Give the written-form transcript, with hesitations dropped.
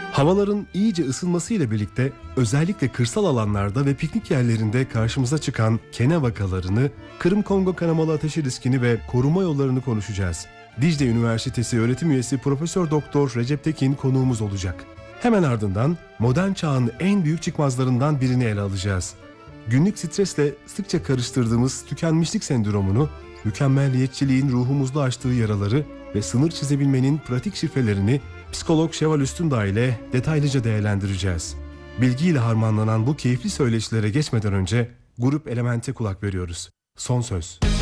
Havaların iyice ısınmasıyla birlikte özellikle kırsal alanlarda ve piknik yerlerinde karşımıza çıkan kene vakalarını, Kırım-Kongo kanamalı ateşi riskini ve koruma yollarını konuşacağız. Dicle Üniversitesi öğretim üyesi Profesör Doktor Recep Tekin konuğumuz olacak. Hemen ardından modern çağın en büyük çıkmazlarından birini ele alacağız. Günlük stresle sıkça karıştırdığımız tükenmişlik sendromunu, mükemmelliyetçiliğin ruhumuzda açtığı yaraları ve sınır çizebilmenin pratik şifrelerini psikolog Şevval Üstündağ ile detaylıca değerlendireceğiz. Bilgiyle harmanlanan bu keyifli söyleşilere geçmeden önce Grup Element'e kulak veriyoruz. Son söz.